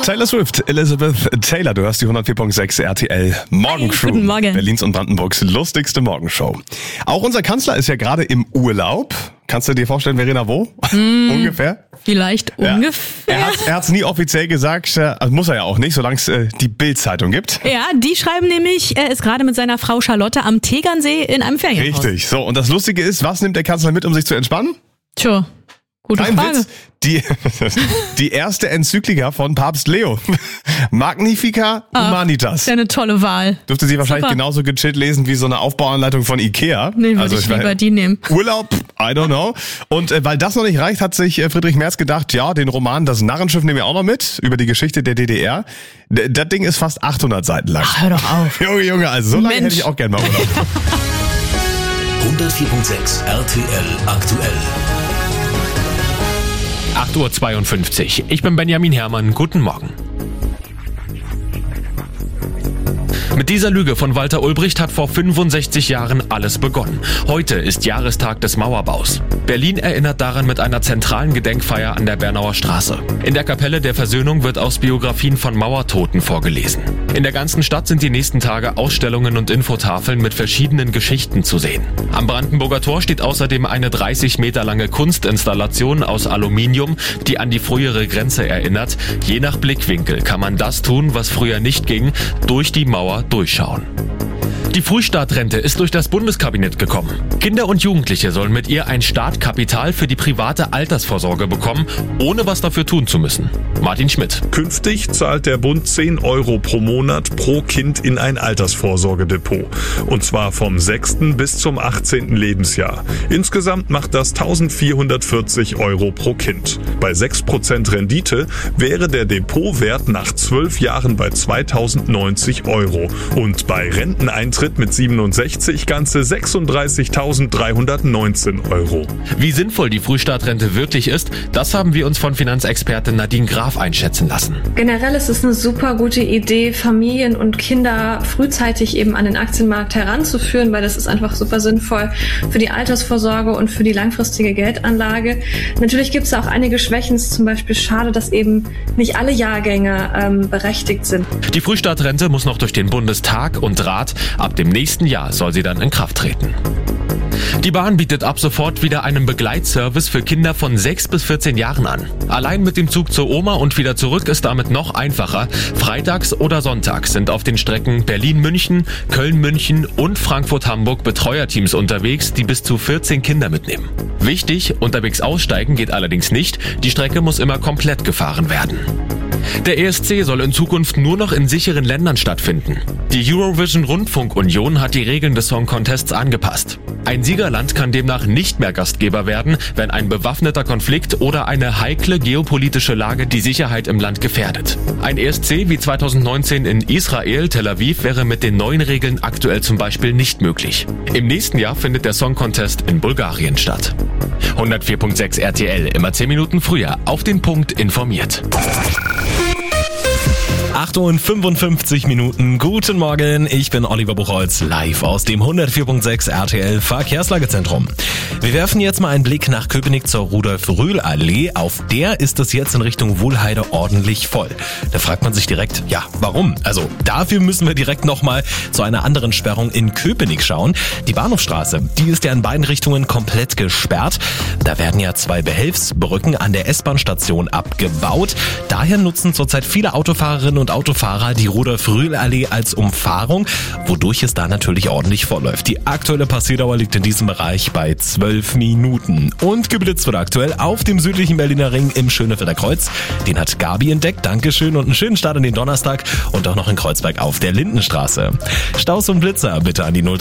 Taylor Swift, Elizabeth Taylor, du hörst die 104.6 RTL Morgenshow. Guten Morgen. Berlins und Brandenburgs lustigste Morgenshow. Auch unser Kanzler ist ja gerade im Urlaub. Kannst du dir vorstellen, Verena, wo? Ungefähr? Vielleicht ungefähr. Er hat's nie offiziell gesagt, also muss er ja auch nicht, solange es die Bild-Zeitung gibt. Ja, die schreiben nämlich, er ist gerade mit seiner Frau Charlotte am Tegernsee in einem Ferienhaus. Richtig. So, und das Lustige ist, was nimmt der Kanzler mit, um sich zu entspannen? Tja, gute Kein Frage. Witz. Die erste Enzyklika von Papst Leo. Magnifica Humanitas. Das ist ja eine tolle Wahl. Dürfte sie wahrscheinlich Super. genauso gechillt lesen wie so eine Aufbauanleitung von Ikea. Nee, würde ich lieber die nehmen. Urlaub, I don't know. Und weil das noch nicht reicht, hat sich Friedrich Merz gedacht, ja, den Roman Das Narrenschiff nehmen wir auch noch mit, über die Geschichte der DDR. Das Ding ist fast 800 Seiten lang. Ach, hör doch auf. Junge, also so lange Mensch. hätte ich auch gerne mal Urlaub. 104.6 RTL aktuell. 8.52 Uhr. Ich bin Benjamin Herrmann. Guten Morgen. Mit dieser Lüge von Walter Ulbricht hat vor 65 Jahren alles begonnen. Heute ist Jahrestag des Mauerbaus. Berlin erinnert daran mit einer zentralen Gedenkfeier an der Bernauer Straße. In der Kapelle der Versöhnung wird aus Biografien von Mauertoten vorgelesen. In der ganzen Stadt sind die nächsten Tage Ausstellungen und Infotafeln mit verschiedenen Geschichten zu sehen. Am Brandenburger Tor steht außerdem eine 30 Meter lange Kunstinstallation aus Aluminium, die an die frühere Grenze erinnert. Je nach Blickwinkel kann man das tun, was früher nicht ging, durch die Mauer durchschauen. Die Frühstartrente ist durch das Bundeskabinett gekommen. Kinder und Jugendliche sollen mit ihr ein Startkapital für die private Altersvorsorge bekommen, ohne was dafür tun zu müssen. Martin Schmidt. Künftig zahlt der Bund 10 € pro Monat pro Kind in ein Altersvorsorgedepot. Und zwar vom 6. bis zum 18. Lebensjahr. Insgesamt macht das 1.440 € pro Kind. Bei 6% Rendite wäre der Depotwert nach 12 Jahren bei 2.090 € und bei Renteneintritt mit 67 ganze 36.319 €. Wie sinnvoll die Frühstartrente wirklich ist, das haben wir uns von Finanzexpertin Nadine Graf einschätzen lassen. Generell ist es eine super gute Idee, Familien und Kinder frühzeitig eben an den Aktienmarkt heranzuführen, weil das ist einfach super sinnvoll für die Altersvorsorge und für die langfristige Geldanlage. Natürlich gibt es auch einige Schwächen, es ist zum Beispiel schade, dass eben nicht alle Jahrgänge berechtigt sind. Die Frühstartrente muss noch durch den Bundestag und Rat. Ab dem nächsten Jahr soll sie dann in Kraft treten. Die Bahn bietet ab sofort wieder einen Begleitservice für Kinder von 6 bis 14 Jahren an. Allein mit dem Zug zur Oma und wieder zurück ist damit noch einfacher. Freitags oder sonntags sind auf den Strecken Berlin-München, Köln-München und Frankfurt-Hamburg Betreuerteams unterwegs, die bis zu 14 Kinder mitnehmen. Wichtig, unterwegs aussteigen geht allerdings nicht. Die Strecke muss immer komplett gefahren werden. Der ESC soll in Zukunft nur noch in sicheren Ländern stattfinden. Die Eurovision Rundfunk Union hat die Regeln des Song Contests angepasst. Ein Siegerland kann demnach nicht mehr Gastgeber werden, wenn ein bewaffneter Konflikt oder eine heikle geopolitische Lage die Sicherheit im Land gefährdet. Ein ESC wie 2019 in Israel, Tel Aviv wäre mit den neuen Regeln aktuell zum Beispiel nicht möglich. Im nächsten Jahr findet der Song Contest in Bulgarien statt. 104.6 RTL, immer 10 Minuten früher, auf den Punkt informiert. 8:55 Uhr. Guten Morgen, ich bin Oliver Buchholz, live aus dem 104.6 RTL Verkehrslagezentrum. Wir werfen jetzt mal einen Blick nach Köpenick zur Rudolf-Rühl-Allee. Auf der ist es jetzt in Richtung Wuhlheide ordentlich voll. Da fragt man sich direkt, ja, warum? Also dafür müssen wir direkt nochmal zu einer anderen Sperrung in Köpenick schauen. Die Bahnhofstraße, die ist ja in beiden Richtungen komplett gesperrt. Da werden ja 2 Behelfsbrücken an der S-Bahn-Station abgebaut. Daher nutzen zurzeit viele Autofahrerinnen und Autofahrer die Rudolf-Rühl-Allee als Umfahrung, wodurch es da natürlich ordentlich vollläuft. Die aktuelle Passierdauer liegt in diesem Bereich bei 12 Minuten. Und geblitzt wird aktuell auf dem südlichen Berliner Ring im Schönefelder Kreuz. Den hat Gabi entdeckt. Dankeschön und einen schönen Start in den Donnerstag und auch noch in Kreuzberg auf der Lindenstraße. Staus und Blitzer bitte an die 0